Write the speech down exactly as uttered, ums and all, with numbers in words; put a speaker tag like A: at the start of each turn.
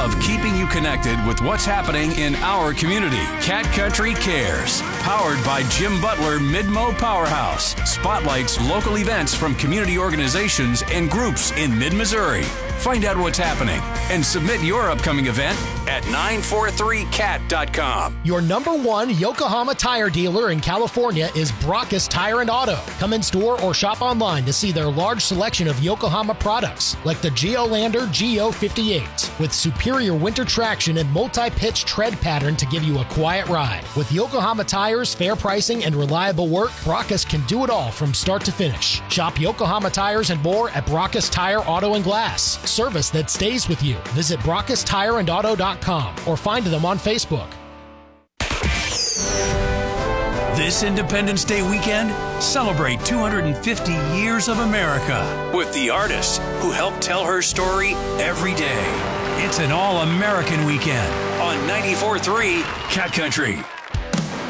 A: love keeping you connected with what's happening in our community. Cat Country Cares, powered by Jim Butler Mid-Mo Powerhouse, spotlights local events from community organizations and groups in mid-Missouri. Find out what's happening and submit your upcoming event at nine four three cat dot com.
B: Your number one Yokohama tire dealer in California is Brockus Tire and Auto. Come in store or shop online to see their large selection of Yokohama products like the Geolander G O fifty-eight with superior winter traction and multi-pitch tread pattern to give you a quiet ride. With Yokohama tires, fair pricing, and reliable work, Brockus can do it all from start to finish. Shop Yokohama tires and more at Brockus Tire, Auto, and Glass. Service that stays with you. Visit Brockus Tire and Auto dot com or find them on Facebook.
A: This Independence Day weekend, celebrate two hundred fifty years of America with the artists who help tell her story every day. It's an all-American weekend on ninety-four point three Cat Country.